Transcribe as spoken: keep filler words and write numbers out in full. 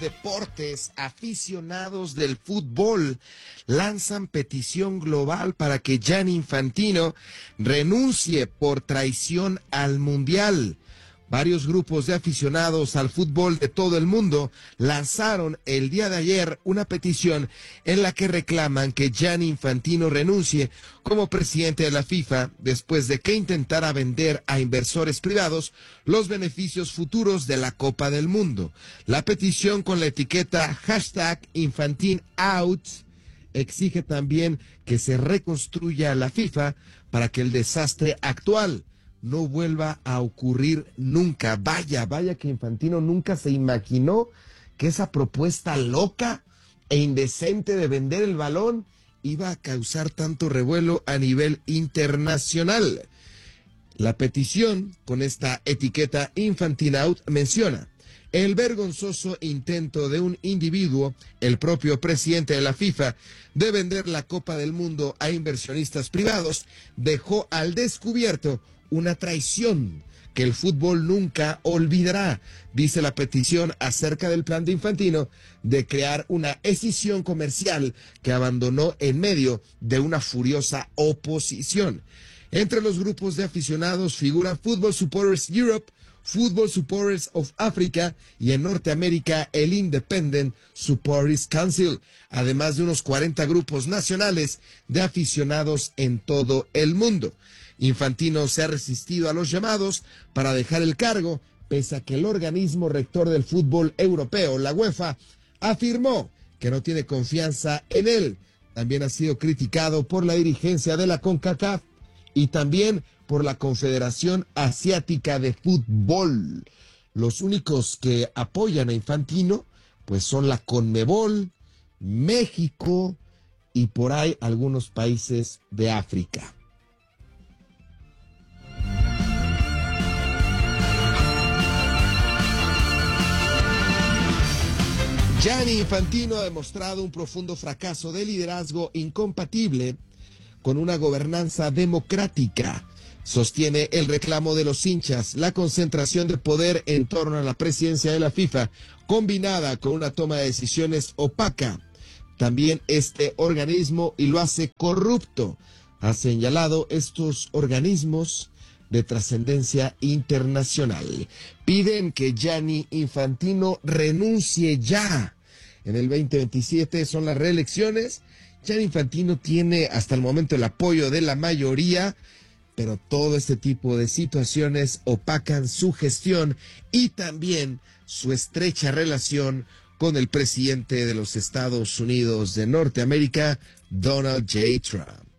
deportes, aficionados del fútbol lanzan petición global para que Gianni Infantino renuncie por traición al Mundial. Varios grupos de aficionados al fútbol de todo el mundo lanzaron el día de ayer una petición en la que reclaman que Gianni Infantino renuncie como presidente de la FIFA después de que intentara vender a inversores privados los beneficios futuros de la Copa del Mundo. La petición, con la etiqueta hashtag InfantinOut, exige también que se reconstruya la FIFA para que el desastre actual no vuelva a ocurrir nunca. Vaya, vaya que Infantino nunca se imaginó que esa propuesta loca e indecente de vender el balón iba a causar tanto revuelo a nivel internacional. La petición, con esta etiqueta InfantinOut, menciona el vergonzoso intento de un individuo, el propio presidente de la FIFA, de vender la Copa del Mundo a inversionistas privados, dejó al descubierto una traición que el fútbol nunca olvidará, dice la petición acerca del plan de Infantino de crear una escisión comercial que abandonó en medio de una furiosa oposición. Entre los grupos de aficionados figuran Football Supporters Europe, Football Supporters of Africa y en Norteamérica el Independent Supporters Council, además de unos cuarenta grupos nacionales de aficionados en todo el mundo. Infantino se ha resistido a los llamados para dejar el cargo, pese a que el organismo rector del fútbol europeo, la UEFA, afirmó que no tiene confianza en él. También ha sido criticado por la dirigencia de la CONCACAF y también por la Confederación Asiática de Fútbol. Los únicos que apoyan a Infantino, pues son la CONMEBOL, México y por ahí algunos países de África. Gianni Infantino ha demostrado un profundo fracaso de liderazgo incompatible con una gobernanza democrática. Sostiene el reclamo de los hinchas, la concentración de poder en torno a la presidencia de la FIFA, combinada con una toma de decisiones opaca. También este organismo y lo hace corrupto. Ha señalado estos organismos de trascendencia internacional. Piden que Gianni Infantino renuncie ya. En el veinte veintisiete son las reelecciones. Gianni Infantino tiene hasta el momento el apoyo de la mayoría, pero todo este tipo de situaciones opacan su gestión y también su estrecha relación con el presidente de los Estados Unidos de Norteamérica, Donald J. Trump.